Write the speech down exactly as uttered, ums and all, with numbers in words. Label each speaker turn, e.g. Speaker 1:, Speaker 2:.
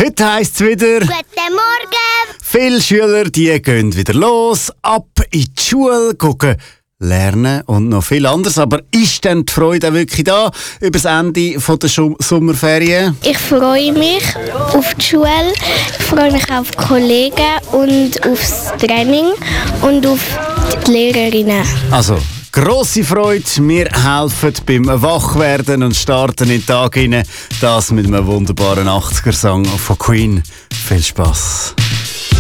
Speaker 1: Heute heisst es wieder...
Speaker 2: Guten Morgen!
Speaker 1: Viele Schüler die gehen wieder los, ab in die Schule, gucken, lernen und noch viel anderes. Aber ist denn die Freude auch wirklich da über das Ende der Schum- Sommerferien?
Speaker 2: Ich freue mich auf die Schule, ich freue mich auf die Kollegen und aufs Training und auf die Lehrerinnen.
Speaker 1: Also, grosse Freude, wir helfen beim Wachwerden und starten in den Tag hinein. Das mit einem wunderbaren achtziger-Song von Queen. Viel Spass.